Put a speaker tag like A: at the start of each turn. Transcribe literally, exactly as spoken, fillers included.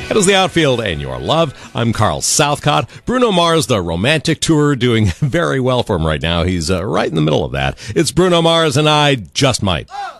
A: That is the Outfield and Your Love. I'm Carl Southcott. Bruno Mars, the romantic tour, doing very well for him right now. He's uh, right in the middle of that. It's Bruno Mars and I Just Might.